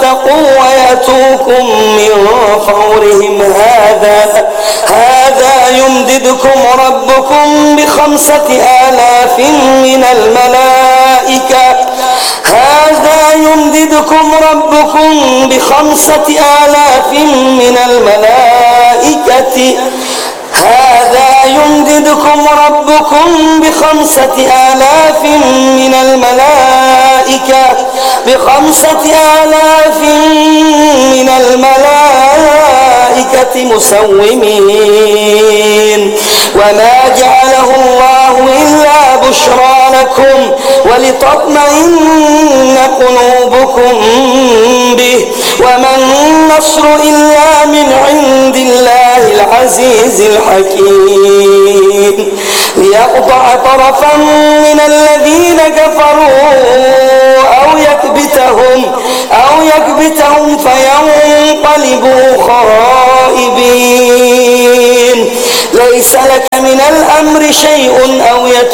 اتقوا ويأتوكم من فورهم هذا يمددكم ربكم ب5,000 من الملائكة مسومين وما جعله الله إلا بشرى لكم ولتطمئن قلوبكم به وما النصر إلا من عند الله العزيز الحكيم ليقطع طرفا من الذين كفروا أو يكبتهم فينقلبوا خائبين ليس لك من الأمر شيء أو